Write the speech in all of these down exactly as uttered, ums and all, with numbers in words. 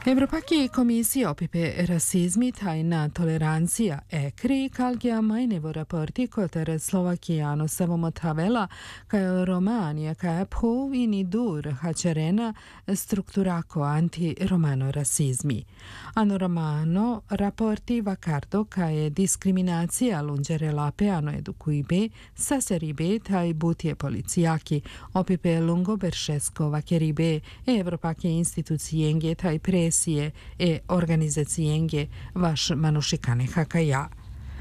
Evropake komisija opipe rasizmi tajna tolerancija ekri kalgia mainevo raporti koter Slovakijano savomotavela kao Romania kao povini dur hačerena strukturako anti-romano rasizmi. Ano romano raporti vakardo kae diskriminacija lunđere lapeano edukuibe saseribe taj butje policijaki opipe lungo beršesko vakeribe e Evropake institucijenge taj presije e organizacijenge vaš manušikane hakaja.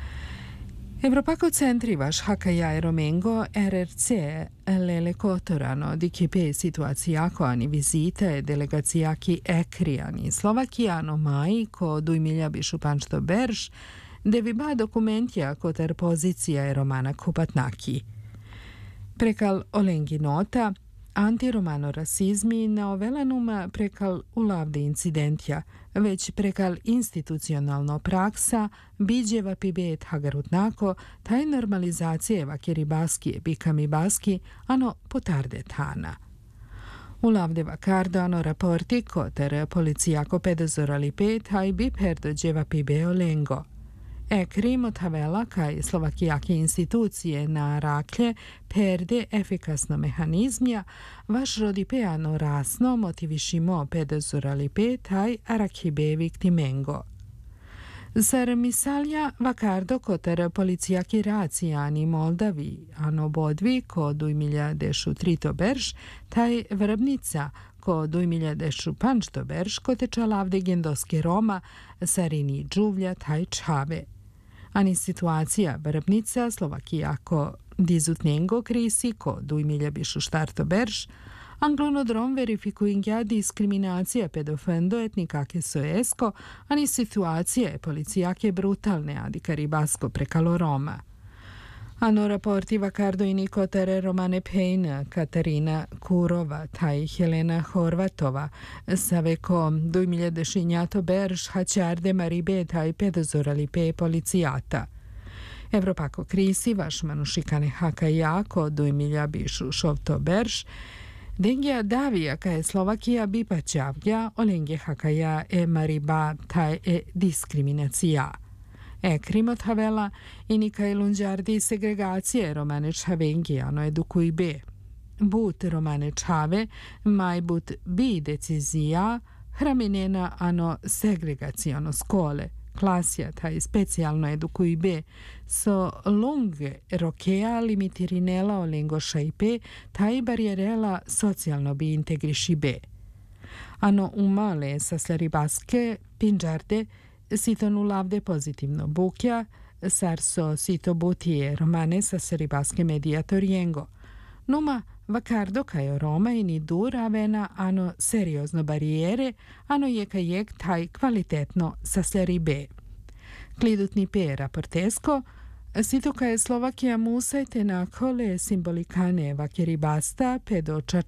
Evropako centri vaš hakaja e romengo R R C lele kotorano dikipe situacijako ani vizite delegacijaki ekrijani Slovakijano mai ko dujmilja bišu pančto berš deviba dokumentja koter pozicija e romana kupatnaki. Prekal olengi nota antiromano rasizmi na ovelanuma prekal ulavde incidentja, već prekal institucionalno praksa biđeva pibet hagarutnako taj normalizacije vakeri baski bikami baski ano potarde tana. Ulavde vakardo ano raporti koter policijako pedozorali pet haj bi perdođeva pibe olengo. Ekrim otavela kaj slovakijake institucije na raklje perde efikasno mehanizmja, vaš rodipeano rasno motivišimo pedozorali petaj arakibe viktimengo. Sar misalja vakardo koter policijaki racijani Moldavi, ano bodvi ko dujmilja dešu trito berš, taj vrbnica ko dujmilja dešu pančto berš, ko teča lavde gendoske Roma, sarini džuvlja taj čave. Ani situacija vrbnica Slovakijako dizutnjengo krisi ko dujmilja bišu štarto berš, anglonodrom verifikuingja diskriminacija pedofendo etnikake soesko, ani situacije policijake brutalne adikari basko prekalo Roma. Ano raporti vakardo i nikotere Romane Pejna, Katarina Kurova, taj Helena Horvatova, saveko dujmilja dešinjato berš hačarde maribe taj pedozorali pe policijata. Evropako krisi vaš manušikane hakaja ko dujmilja bišu šovto berš, Dengja davija kaje Slovakija bipa čavlja olenge hakaja e mariba taj e diskriminacija. Ekrim otavela i nikaj lunđardi segregacije romane čavengi ano edukuibe. But romane čave maj but bi decizija hraminena ano segregacijono skole. Klasija taj specijalno edukuibe so longe rokea limitirinela olengo šajpe taj barjerela socijalno bi integrišibe. Ano umale sa slaribaske pinđarde siton ulavde pozitivno bukja, sarso sito butije romane sa seribaske medijatorijengo. Numa vakardo kajo Roma i ni dur avena ano seriozno barijere, ano jeka jek taj kvalitetno sa seribe. Klidutni pe raportesko, sito kaje Slovakija musajte na kole simbolikane vakeri basta pedo